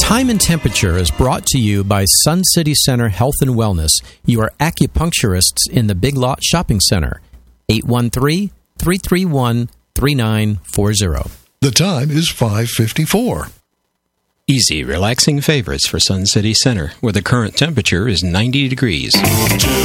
Time and Temperature is brought to you by Sun City Center Health and Wellness, your acupuncturists in the Big Lot Shopping Center. 813-331-3940. The time is 5:54. Easy, relaxing favorites for Sun City Center, where the current temperature is 90 degrees.